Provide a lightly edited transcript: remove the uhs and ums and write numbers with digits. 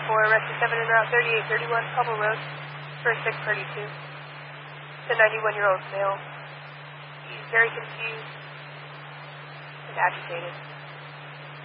Rescue 7 en route 3831 Cobble Road for 632. The 91-year-old male. He's very confused and agitated.